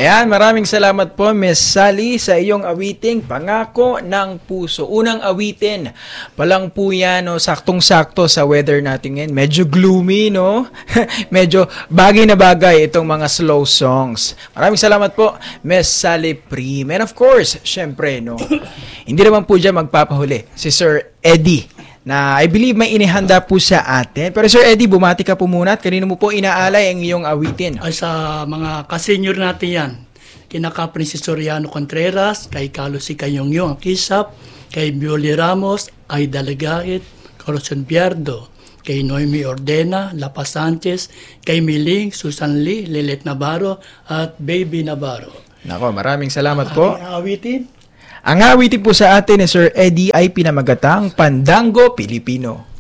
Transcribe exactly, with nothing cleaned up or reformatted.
Ayan, maraming salamat po, Miss Sally, sa iyong awiting Pangako ng Puso. Unang awitin palang po yan, no, saktong-sakto sa weather natin ngayon. Medyo gloomy, no? Medyo bagay na bagay itong mga slow songs. Maraming salamat po, Miss Sally Prim. And of course, syempre, no, hindi naman po dyan magpapahuli si Sir Eddie, na I believe may inihanda po sa atin. Pero Sir Eddie, bumati ka po muna at kanino mo po inaalay ang iyong awitin? Ay, sa mga kasenyor natin yan, kina Kaprin Soriano Contreras, kay Carlos Cayongyong ang Kisap, kay Bioli Ramos, ay Dalagait, Corazon Biardo, kay Noemi Ordena, Lapa Sanchez, kay Miling, Susan Lee, Lilet Navarro, at Baby Navarro. Nako, maraming salamat po. Ang awitin? Ang awitin po sa atin ni Sir Eddie ay pinamagatang Pandango Pilipino.